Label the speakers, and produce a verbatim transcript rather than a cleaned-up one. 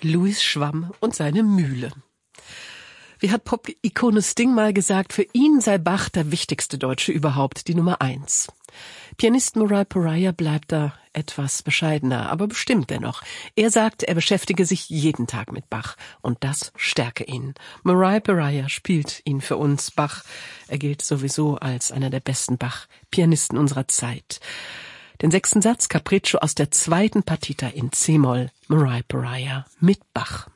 Speaker 1: Louis Schwamm und seine Mühle. Wie hat Pop-Ikone Sting mal gesagt, für ihn sei Bach der wichtigste Deutsche überhaupt, die Nummer eins. Pianist Murray Pariah bleibt da etwas bescheidener, aber bestimmt dennoch. Er sagt, er beschäftige sich jeden Tag mit Bach und das stärke ihn. Murray Pariah spielt ihn für uns. Bach, er gilt sowieso als einer der besten Bach-Pianisten unserer Zeit. Den sechsten Satz Capriccio aus der zweiten Partita in C-Moll, Murray Pariah mit Bach.